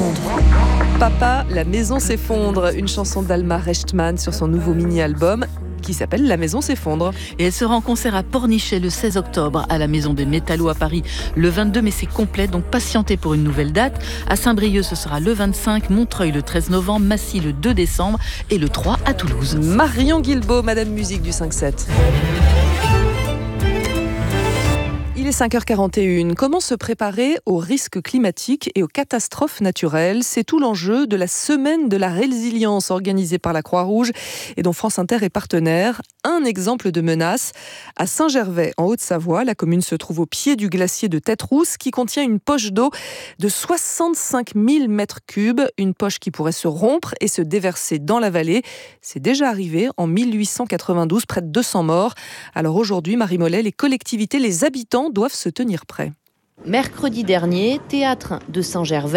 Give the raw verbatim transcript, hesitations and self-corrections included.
s'effondre. Papa, la maison s'effondre, une chanson d'Alma Rechtman sur son nouveau mini-album qui s'appelle La maison s'effondre. Et elle sera en concert à Pornichet le seize octobre, à la Maison des Métallos à Paris le vingt-deux, mais c'est complet, donc patientez pour une nouvelle date. À Saint-Brieuc, ce sera le vingt-cinq, Montreuil le treize novembre, Massy le deux décembre et le trois à Toulouse. Marion Guilbault, Madame Musique du cinq sept. Il est cinq heures quarante et une. Comment se préparer aux risques climatiques et aux catastrophes naturelles ? C'est tout l'enjeu de la semaine de la résilience organisée par la Croix-Rouge et dont France Inter est partenaire. Un exemple de menace. À Saint-Gervais, en Haute-Savoie, la commune se trouve au pied du glacier de Tête-Rousse qui contient une poche d'eau de soixante-cinq mille mètres cubes. Une poche qui pourrait se rompre et se déverser dans la vallée. C'est déjà arrivé en mille huit cent quatre-vingt-douze, près de deux cents morts. Alors aujourd'hui, Marie Mollet, les collectivités, les habitants doivent se tenir prêts. Mercredi dernier, théâtre de Saint-Gervais.